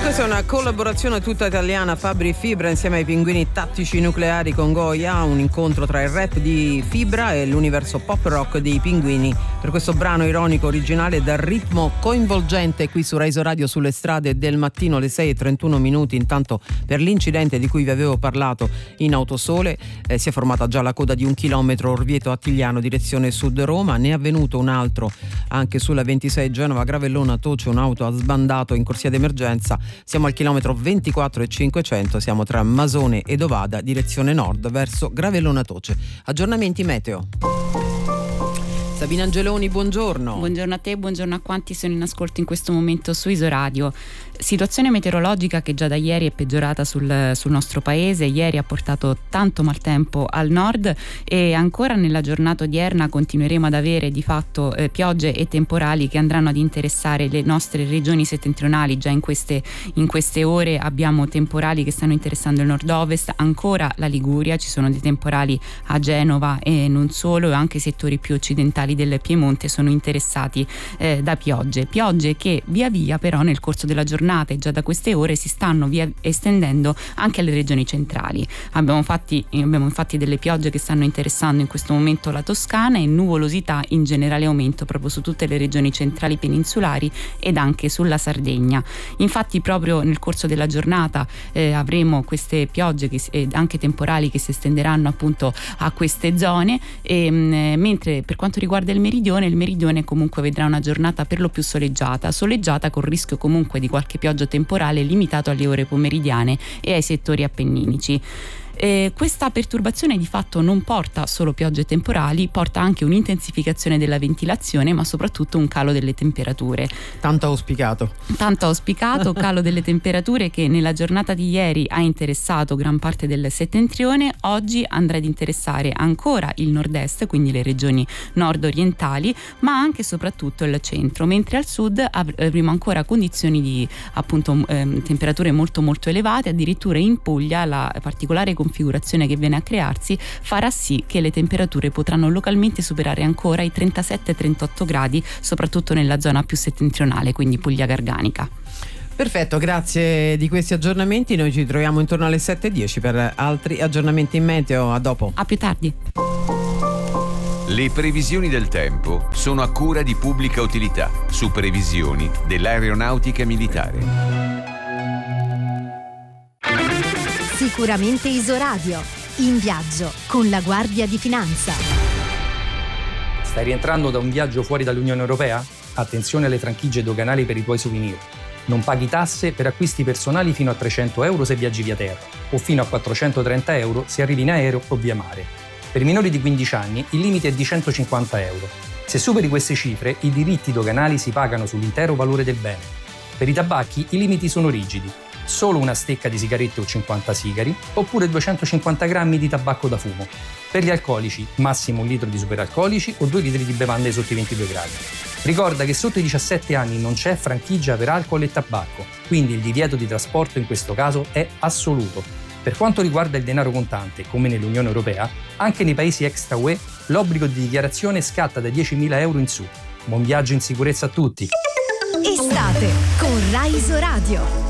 Questa è una collaborazione tutta italiana, Fabri Fibra insieme ai Pinguini Tattici Nucleari con Goya, un incontro tra il rap di Fibra e l'universo pop rock dei Pinguini per questo brano ironico originale dal ritmo coinvolgente qui su Rai Radio sulle strade del mattino alle 6:31. Intanto, per l'incidente di cui vi avevo parlato in Autosole, si è formata già la coda di 1 chilometro Orvieto Attigliano direzione sud Roma. Ne è avvenuto un altro anche sulla 26 Genova Gravellona Toce, un'auto ha sbandato in corsia d'emergenza. Siamo al chilometro 24 e 500, siamo tra Masone e Dovada, direzione nord verso Gravellona Toce. Aggiornamenti meteo. Sabina Angeloni, buongiorno. Buongiorno a te, buongiorno a quanti sono in ascolto in questo momento su Isoradio. Situazione meteorologica che già da ieri è peggiorata sul nostro paese. Ieri ha portato tanto maltempo al nord e ancora nella giornata odierna continueremo ad avere di fatto piogge e temporali che andranno ad interessare le nostre regioni settentrionali. Già in queste ore abbiamo temporali che stanno interessando il nord-ovest, ancora la Liguria, ci sono dei temporali a Genova e non solo, e anche i settori più occidentali del Piemonte sono interessati da piogge che via via però nel corso della giornata e già da queste ore si stanno via estendendo anche alle regioni centrali. Abbiamo infatti delle piogge che stanno interessando in questo momento la Toscana e nuvolosità in generale aumento proprio su tutte le regioni centrali peninsulari ed anche sulla Sardegna. Infatti proprio nel corso della giornata avremo queste piogge anche temporali che si estenderanno appunto a queste zone mentre per quanto riguarda il meridione comunque vedrà una giornata per lo più soleggiata con rischio comunque di qualche pioggia temporale limitato alle ore pomeridiane e ai settori appenninici. Questa perturbazione di fatto non porta solo piogge temporali, porta anche un'intensificazione della ventilazione, ma soprattutto un calo delle temperature. Tanto auspicato, calo delle temperature che nella giornata di ieri ha interessato gran parte del settentrione. Oggi andrà ad interessare ancora il nord-est, quindi le regioni nord-orientali, ma anche e soprattutto il centro, mentre al sud avremo ancora condizioni di appunto temperature molto molto elevate. Addirittura in Puglia la particolare configurazione che viene a crearsi farà sì che le temperature potranno localmente superare ancora i 37-38 gradi, soprattutto nella zona più settentrionale, quindi Puglia Garganica. Perfetto, grazie di questi aggiornamenti. Noi ci troviamo intorno alle 7:10 per altri aggiornamenti in meteo. A dopo. A più tardi. Le previsioni del tempo sono a cura di Pubblica Utilità su previsioni dell'Aeronautica Militare. Sicuramente Isoradio, in viaggio con la Guardia di Finanza. Stai rientrando da un viaggio fuori dall'Unione Europea? Attenzione alle franchigie doganali per i tuoi souvenir. Non paghi tasse per acquisti personali fino a 300 euro se viaggi via terra o fino a 430 euro se arrivi in aereo o via mare. Per minori di 15 anni il limite è di 150 euro. Se superi queste cifre, i diritti doganali si pagano sull'intero valore del bene. Per i tabacchi i limiti sono rigidi. Solo una stecca di sigarette o 50 sigari, oppure 250 grammi di tabacco da fumo. Per gli alcolici, massimo 1 litro di superalcolici o 2 litri di bevande sotto i 22 gradi. Ricorda che sotto i 17 anni non c'è franchigia per alcol e tabacco, quindi il divieto di trasporto in questo caso è assoluto. Per quanto riguarda il denaro contante, come nell'Unione Europea, anche nei paesi extra UE l'obbligo di dichiarazione scatta da 10.000 euro in su. Buon viaggio in sicurezza a tutti! Estate con Rai Radio.